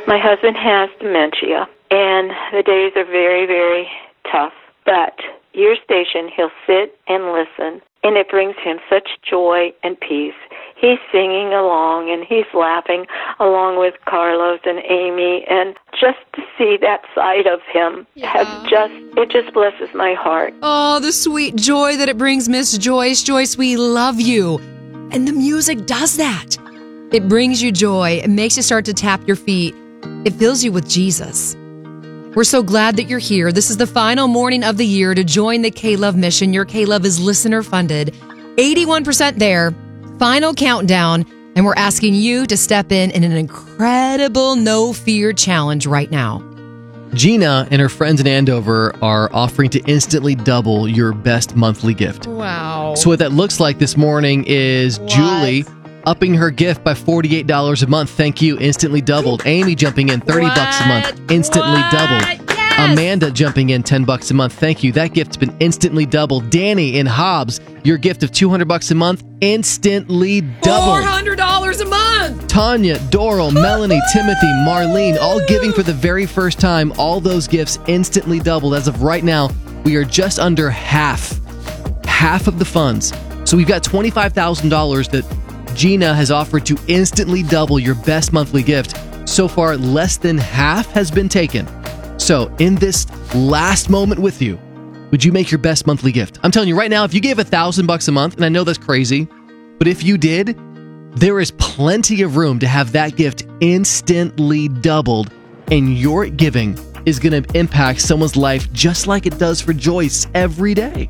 My husband has dementia, and the days are very, very tough. But your station, he'll sit and listen, and it brings him such joy and peace. He's singing along, and he's laughing along with Carlos and Amy, and just to see that side of him it just blesses my heart. Oh, the sweet joy that it brings, Miss Joyce. Joyce, we love you. And the music does that. It brings you joy. It makes you start to tap your feet. It fills you with Jesus. We're so glad that you're here. This is the final morning of the year to join the K-Love mission. Your K-Love is listener funded. 81% there. Final countdown. And we're asking you to step in an incredible no fear challenge right now. Gina and her friends in Andover are offering to instantly double your best monthly gift. Wow. So what that looks like this morning is Julie upping her gift by $48 a month. Thank you. Instantly doubled. Amy jumping in $30 a month. Instantly doubled. Yes. Amanda jumping in $10 a month. Thank you. That gift's been instantly doubled. Danny in Hobbs, your gift of $200 a month. Instantly doubled. $400 a month. Tanya, Doral, Melanie, Timothy, Marlene, all giving for the very first time. All those gifts instantly doubled. As of right now, we are just under half of the funds. So we've got $25,000 that Gina has offered to instantly double your best monthly gift. So far, less than half has been taken. So, in this last moment with you, would you make your best monthly gift? I'm telling you right now, if you gave $1,000 a month, and I know that's crazy, but if you did, there is plenty of room to have that gift instantly doubled, and your giving is going to impact someone's life just like it does for Joyce every day.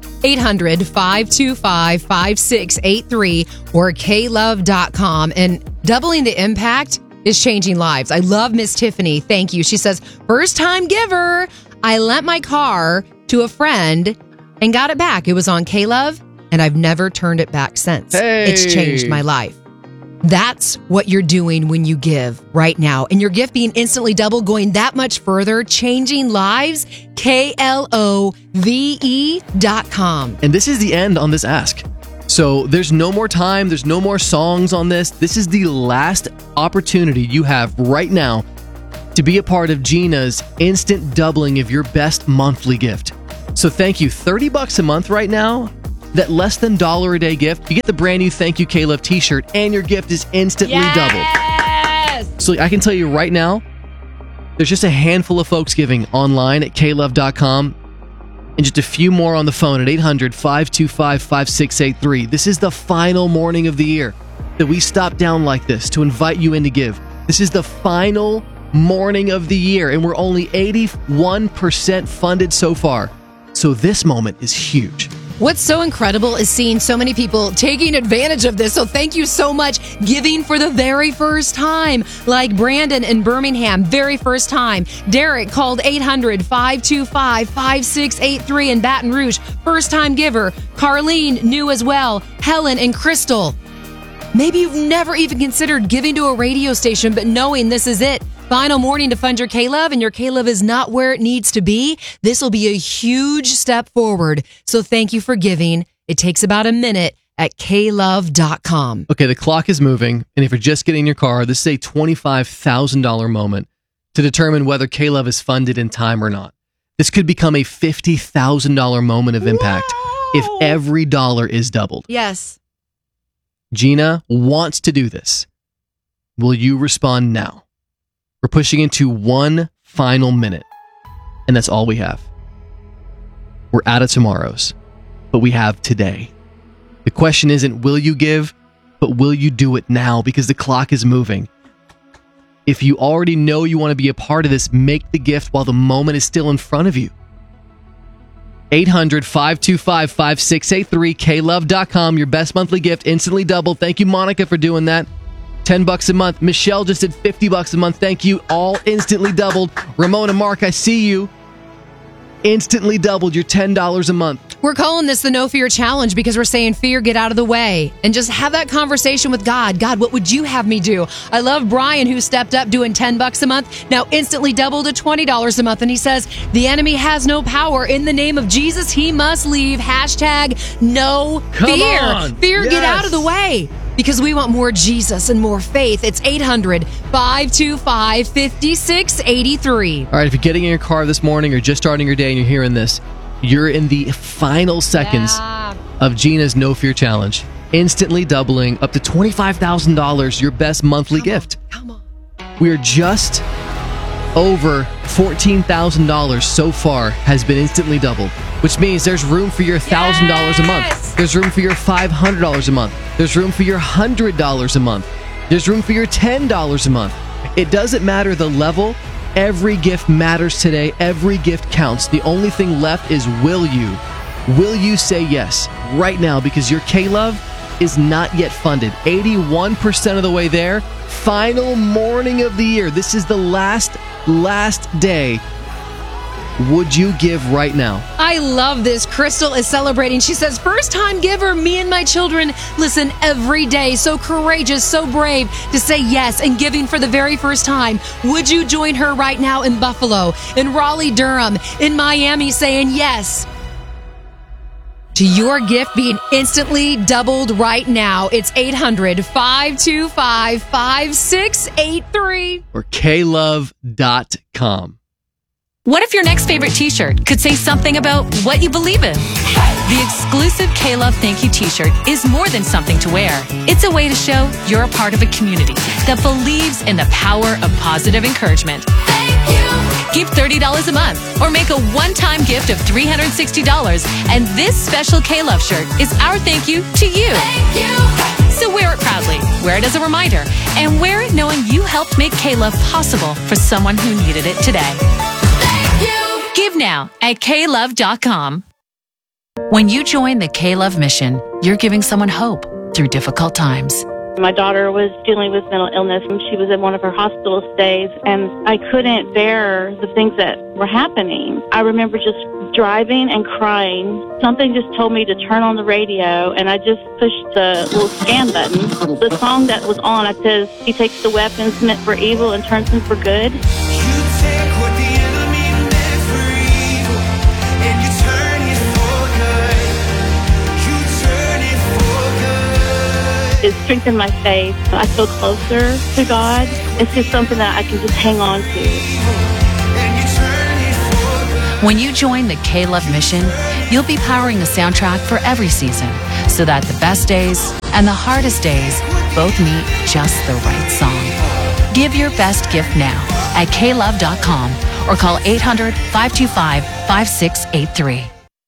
800-525-5683 or klove.com. And doubling the impact is changing lives. I love Miss Tiffany. Thank you. She says, first time giver. I lent my car to a friend and got it back. It was on K-Love, and I've never turned it back since. Hey. It's changed my life. That's what you're doing when you give right now. And your gift being instantly double, going that much further, changing lives, KLOVE.com. And this is the end on this ask. So there's no more time. There's no more songs on this. This is the last opportunity you have right now to be a part of Gina's instant doubling of your best monthly gift. So thank you. $30 a month right now. That less than $1 a day gift, you get the brand new Thank You K-Love t-shirt, and your gift is instantly doubled. So I can tell you right now, there's just a handful of folks giving online at klove.com, and just a few more on the phone at 800-525-5683. This is the final morning of the year that we stop down like this to invite you in to give. This is the final morning of the year, and we're only 81% funded so far. So this moment is huge. What's so incredible is seeing so many people taking advantage of this. So thank you so much. Giving for the very first time. Like Brandon in Birmingham, very first time. Derek called 800-525-5683 in Baton Rouge. First time giver. Carlene new as well. Helen and Crystal. Maybe you've never even considered giving to a radio station, but knowing this is it. Final morning to fund your K-Love, and your K-Love is not where it needs to be. This will be a huge step forward. So thank you for giving. It takes about a minute at klove.com. Okay, the clock is moving, and if you're just getting in your car, this is a $25,000 moment to determine whether K-Love is funded in time or not. This could become a $50,000 moment of impact if every dollar is doubled. Yes. Gina wants to do this. Will you respond now? We're pushing into one final minute, and that's all we have. We're out of tomorrows, but we have today. The question isn't will you give, but will you do it now, because the clock is moving. If you already know you want to be a part of this, make the gift while the moment is still in front of you. 800-525-5683, klove.com, your best monthly gift, instantly doubled. Thank you, Monica, for doing that. $10 a month. Michelle just did $50 a month. Thank you. All instantly doubled. Ramona, Mark, I see you. Instantly doubled your $10 a month. We're calling this the No Fear Challenge because we're saying fear, get out of the way. And just have that conversation with God. God, what would you have me do? I love Brian, who stepped up doing $10 a month, now instantly doubled to $20 a month. And he says, the enemy has no power. In the name of Jesus, he must leave. #no fear. On. Fear, get out of the way. because we want more Jesus and more faith. It's 800-525-5683. All right, if you're getting in your car this morning or just starting your day and you're hearing this, you're in the final seconds of Gina's No Fear Challenge. Instantly doubling up to $25,000, your best monthly gift. Come on. We're just over $14,000 so far has been instantly doubled, which means there's room for your $1,000 a month. There's room for your $500 a month. There's room for your $100 a month. There's room for your $10 a month. It doesn't matter the level. Every gift matters today. Every gift counts. The only thing left is will you? Will you say yes right now? Because your K-Love is not yet funded. 81% of the way there. Final morning of the year. This is the last day. Would you give right now? I love this. Crystal is celebrating. She says, first time giver, me and my children listen every day. So courageous, so brave to say yes and giving for the very first time. Would you join her right now in Buffalo, in Raleigh, Durham, in Miami, saying yes to your gift being instantly doubled right now? It's 800-525-5683 or klove.com. What if your next favorite t-shirt could say something about what you believe in? The exclusive K-Love Thank You t-shirt is more than something to wear. It's a way to show you're a part of a community that believes in the power of positive encouragement. Thank you. Give $30 a month or make a one-time gift of $360, and this special K-Love shirt is our thank you to you. Thank you. So wear it proudly, wear it as a reminder, and wear it knowing you helped make K-Love possible for someone who needed it today. Give now at klove.com. When you join the K-Love mission, you're giving someone hope through difficult times. My daughter was dealing with mental illness, and she was in one of her hospital stays, and I couldn't bear the things that were happening. I remember just driving and crying. Something just told me to turn on the radio, and I just pushed the little scan button. The song that was on, it says, he takes the weapons meant for evil and turns them for good. It strengthened my faith. I feel closer to God. It's just something that I can just hang on to. When you join the K-Love mission, you'll be powering the soundtrack for every season so that the best days and the hardest days both meet just the right song. Give your best gift now at klove.com or call 800-525-5683.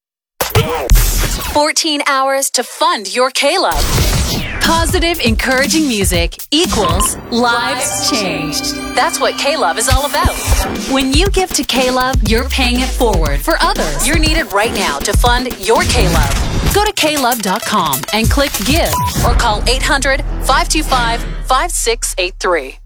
14 hours to fund your K-Love. Positive, encouraging music equals lives changed. That's what K-Love is all about. When you give to K-Love, you're paying it forward for others. You're needed right now to fund your K-Love. Go to klove.com and click Give or call 800-525-5683.